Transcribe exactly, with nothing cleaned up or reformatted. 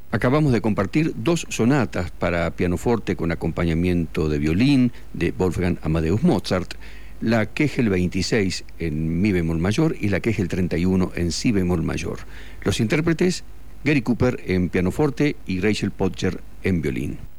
Acabamos de compartir dos sonatas para pianoforte con acompañamiento de violín de Wolfgang Amadeus Mozart, la Kegel veintiséis en mi bemol mayor y la Kegel treinta y uno en si bemol mayor. Los intérpretes, Gary Cooper en pianoforte y Rachel Podger en violín.